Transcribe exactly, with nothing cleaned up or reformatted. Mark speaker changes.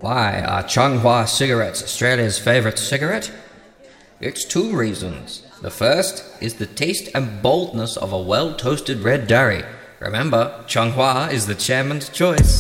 Speaker 1: Why are Changhua cigarettes Australia's favourite cigarette? It's two reasons. The first is the taste and boldness of a well-toasted red durry. Remember, Changhua is the chairman's choice.